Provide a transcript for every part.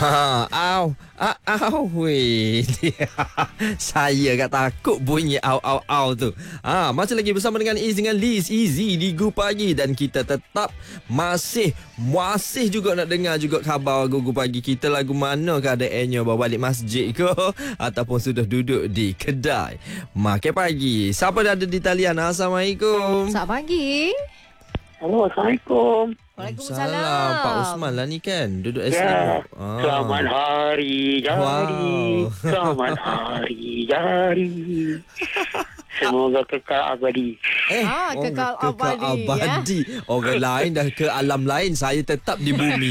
Weh. Saya kat takut bunyi au tu. Masih lagi bersama dengan Iz dengan Liz Easy di Gu Pagi, dan kita tetap masih juga nak dengar juga khabar Gu Pagi kita. Lagu mana ke ada bawa balik masjid ke ataupun sudah duduk di kedai makan pagi. Siapa dah ada di talian? Assalamualaikum. Selamat pagi. Halo, Assalamualaikum. Waalaikumsalam. Pak Usman lah ni kan, duduk Ya, SDU. selamat hari jadi. Wow. Selamat hari jadi. Semoga kekal abadi. Kekal abadi, ya? Orang lain dah ke alam lain, saya tetap di bumi.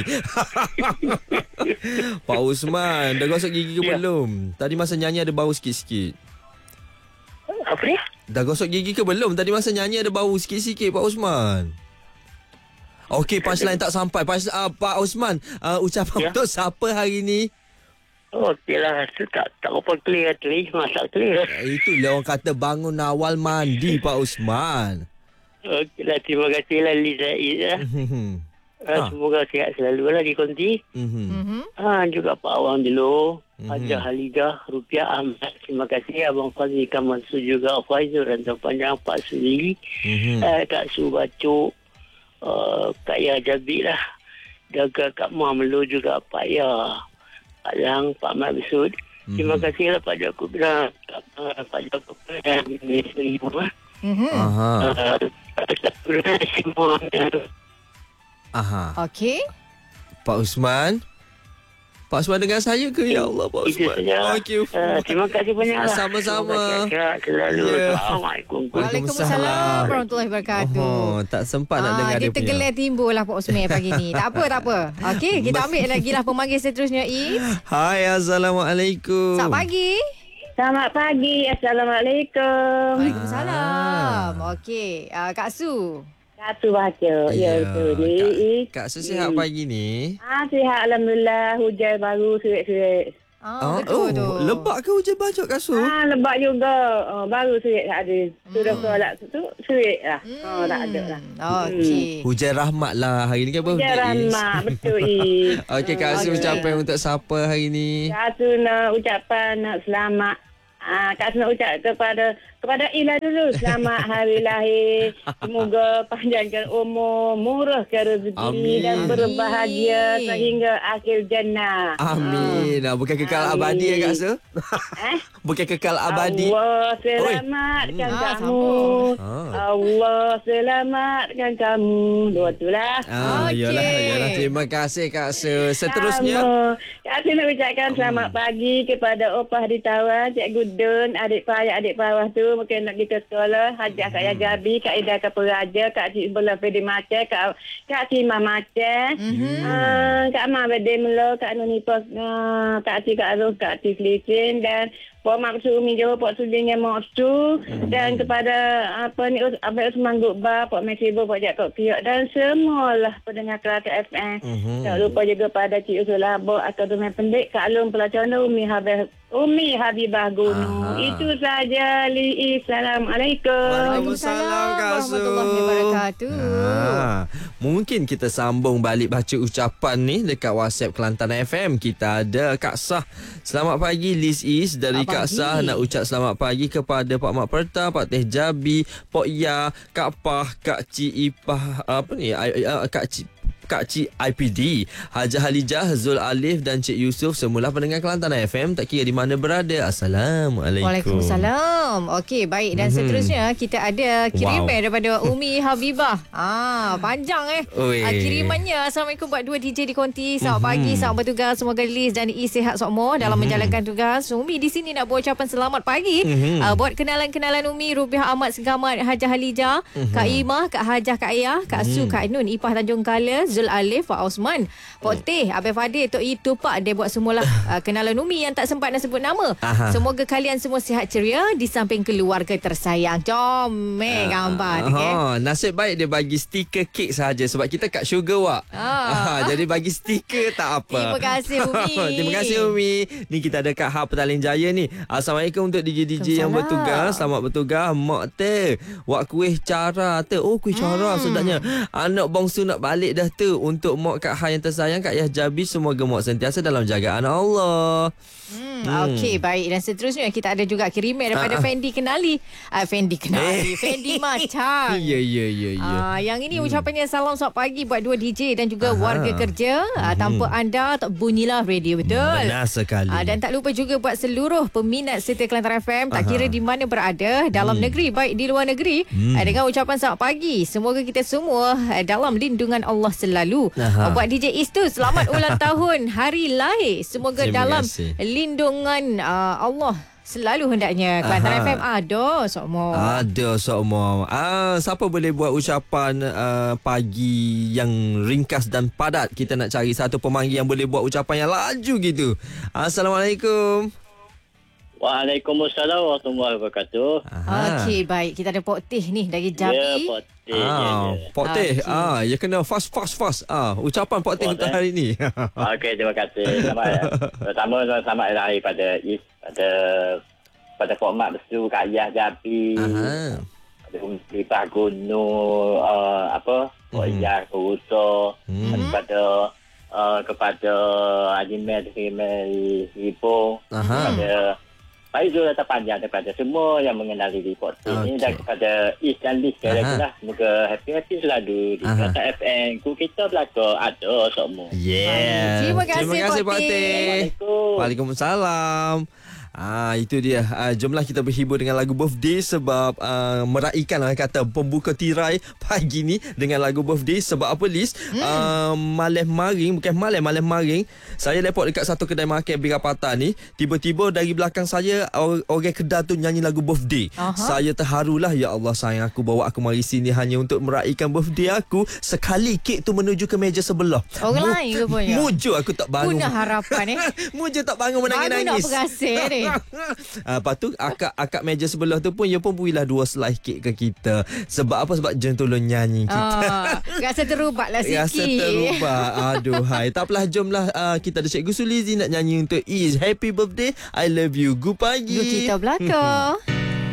Pak Usman, dah gosok gigi ke belum? Tadi masa nyanyi ada bau sikit-sikit. Apa ni? Dah gosok gigi ke belum? Tadi masa nyanyi ada bau sikit-sikit, Pak Usman. Okey, punchline tak sampai. Pak Usman, ucapan untuk siapa hari ni? Okeylah, tak apa clear tadi. Masak clear. Itulah orang kata bangun awal mandi, Pak Usman. Okeylah, terima kasihlah Liza Iza. Semoga sihat selalu lah di konti. Juga Pak Awang dulu. Haja Halidah, Rupiah Ahmad. Terima kasih Abang Fazli Kamansu juga. Faizul Rantau Panjang, Pak Suli. Kak Su Bacuk. Kak Ya Jabik lah. Jaga Kak Muhammad juga Pak Ya. Pak Lang, Pak Mat Besud. Terima kasihlah Pak Jakob dan Pak Jakob dan Ministeri Rumah. Okey. Pak Usman dengan saya ke? Ya Allah, Pak Usman. Okay. Terima kasih banyak lah. Sama-sama. Assalamualaikum. Waalaikumsalam warahmatullahi wabarakatuh. Tak sempat nak dengar dia punya. Kita gelar timbul lah Pak Usman pagi ni. Tak apa. Okey, kita ambil lagi lah pemanggil seterusnya, Iz. Hai, Assalamualaikum. Selamat pagi. Selamat pagi. Assalamualaikum. Waalaikumsalam. Okey, Kak Su. Satu baca. Ya, betul ni. Kak Su sihat pagi ni? Sihat Alhamdulillah. Hujan baru surit-surit. Betul tu. Lebat ke hujan bajak, Kak Su? Lebat juga. Baru surit tak ada. Sudah solat tu surit lah. Tak ada lah. Okey. Hujan rahmat lah hari ni kan. Hujan rahmat. Betul. Okey, Kak Su ucapan untuk siapa hari ni? Kak Su nak ucapan nak selamat. Kak Su nak ucap kepada Ila dulu. Selamat hari lahir. Semoga panjangkan umur, murahkan rezeki dan berbahagia sehingga akhir jannah. Amin. Bukan kekal abadi ya, Kak Su? Bukan kekal abadi. Allah selamatkan kamu. Allah selamatkan kamu. Dua tu lah. Yalah. Terima kasih, Kak Su. Seterusnya. Kak Su nak ucapkan selamat pagi kepada Opah di Tawan, Cikgu Dun, adik bawah tu. Mungkin nak kita sekolah. Hajah Kak Yajabi, Kak Ida Kak Peraja, Kak Cik Bola Fedi Macam, Kak Cima Macam, Kak Ma Bede Melo, Kak Nunipos, Kak Cik Kak Ros, Kak Cik Filicin, dan Pak Maksud Umi Jawa, Pak Sudinya Moksu, dan kepada Abang Usman Gukba, Pak Mesibo, Pak Jakob Piok, dan semualah pendengar Kelate FM. Tak lupa juga pada Cik Usul Labok atau Dumai Pendik, Kak Long Pelacana, Umi Habibah Gunung. Itu saja, Li. Assalamualaikum. Waalaikumsalam, Kak Su. Warahmatullahi wabarakatuh. Mungkin kita sambung balik baca ucapan ni dekat WhatsApp Kelantan FM. Kita ada Kak Sah. Selamat pagi, Liz Is. Dari Kak Sah nak ucap selamat pagi kepada Pak Mak Perta, Pak Teh Jabi, Pak Ya, Kak Pah, Kak Cik Ipah, Kak Cik IPD, Hajah Halijah, Zul Alif dan Cik Yusuf, semualah pendengar Kelantan FM tak kira di mana berada. Assalamualaikum. Waalaikumsalam. Okey, baik. Dan seterusnya kita ada kiriman daripada Umi Habibah. Panjang kirimannya. Assalamualaikum buat dua DJ di Konti. Selamat pagi, selamat bertugas. Semoga Liz dan Is sihat semua dalam menjalankan tugas. Umi di sini nak buat ucapan selamat pagi buat kenalan-kenalan Umi, Rubiah Ahmad Segamat, Hajah Halijah, Kak Imah, Kak Hajah, Kak Ayah, Kak Su, Kak Nun, Ipah Tanjung Kala, Zul Alif, Pak Osman, Pak Teh, Abang Fadil, Tok Itu, Pak. Dia buat semualah kenalan Umi yang tak sempat nak sebut nama. Semoga kalian semua sihat ceria di samping keluarga tersayang. Comel gambar dia. Nasib baik dia bagi stiker kek sahaja sebab kita kat Sugar Wak. Jadi bagi stiker tak apa. Terima kasih Umi. Terima kasih Umi. Ni kita ada Kak Ha Petaling Jaya ni. Assalamualaikum untuk DJ-DJ yang bertugas. Selamat bertugas. Mak Teh, buat kuih cara Teh. Oh, kuih cara sedapnya. Anak bongsu nak balik dah tu. kata untuk Mak Kak Ha yang tersayang, Kak Yah Jabi, semoga Mak sentiasa dalam jagaan Allah. Okey, baik. Dan seterusnya kita ada juga kiriman daripada Fendi Kenali. Fendi Macang. Ya. Yang ini ucapannya salam selamat pagi buat dua DJ dan juga warga kerja. Tanpa anda tak bunyilah radio, betul? Benar sekali. Dan tak lupa juga buat seluruh peminat setia Kelantan FM, tak kira di mana berada, dalam negeri baik di luar negeri, dengan ucapan selamat pagi. Semoga kita semua dalam lindungan Allah selalu. Buat DJ Istu, selamat ulang tahun hari lahir. Semoga Terima dalam kasih. lindungan Allah selalu hendaknya. Kelantan FM ada semua. Ada semua. Siapa boleh buat ucapan pagi yang ringkas dan padat? Kita nak cari satu pemanggil yang boleh buat ucapan yang laju gitu. Assalamualaikum. Waalaikumsalam warahmatullahi wabarakatuh. Okey, baik. Kita ada Pok Teh ni dari Ya, Jambi. Pak Teh. Pak Teh. Ya kena fast. Ucapan Pak Teh untuk hari ni. Okey, terima kasih. Pertama, selamat hari raya pada pada Pok Mak Besu, Kak Yah Jabi. Pada Lipah Gunung, Pok Yah Kuruso. Kepada Haji Mel Ipo. Kepada Faizul Data Panjang, daripada semua yang mengenali report ini, dan kepada Is dan Liz sekali lagi lah. Semoga happy selalu di Kelantan FM. Kita belakang ada semua. Yeah. Terima kasih Pak Teh. Waalaikumsalam. Itu dia. Jomlah kita berhibur dengan lagu birthday sebab meraihkan kata pembuka tirai pagi ni dengan lagu birthday. Sebab apa, Liz? Malam maring saya lepak dekat satu kedai makan Birapatan ni. Tiba-tiba dari belakang saya orang kedai tu nyanyi lagu birthday. Saya terharulah. Ya Allah sayang, aku bawa aku mari sini hanya untuk meraihkan birthday aku. Sekali kek tu menuju ke meja sebelah. Orang lain rupanya. Mujo aku tak bangun. Guna harapan Mujo tak bangun menangis-nangis. Baru nak berhasil ni. Lepas tu akak meja sebelah tu pun, dia pun berilah 2 slice kek ke kita. Sebab apa? Sebab Jen tolong nyanyi kita. Rasa terubat lah sikit. Rasa terubat. Aduhai. Tak apalah, jomlah kita ada Cikgu Sulizi nak nyanyi untuk Is. Happy birthday, I love you. Good pagi. Kita belakang.